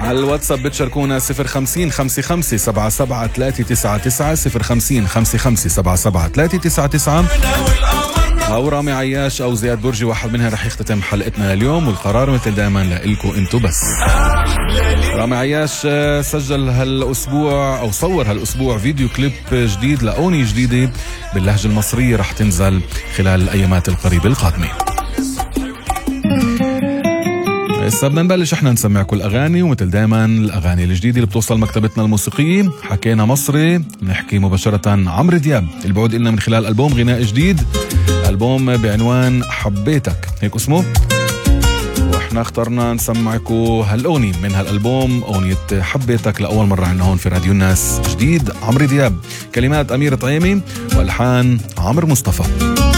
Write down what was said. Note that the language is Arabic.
على الواتساب بتشاركونا 050 55 77 399 050 55 77 399 أو رامي عياش أو زياد برجي، واحد منها رح يختتم حلقتنا اليوم، والقرار مثل دائما لإلكو انتو بس. رامي عياش سجل هالأسبوع أو صور هالأسبوع فيديو كليب جديد لأغنية جديدة باللهجة المصرية رح تنزل خلال الأيامات القريبة القادمة. هسه بدنا نبلش احنا نسمعكم الأغاني، ومثل دائما الأغاني الجديدة اللي بتوصل مكتبتنا الموسيقية. حكينا مصري، نحكي مباشرة عمرو دياب اللي بعود لنا من خلال ألبوم غناء جديد، ألبوم بعنوان حبيتك هيك اسمه، واحنا اخترنا نسمعكم هالأغنية من هالألبوم، أغنية حبيتك لأول مرة عنا هون في راديو الناس. جديد عمرو دياب، كلمات أمير طعيمي والحان عمرو مصطفى.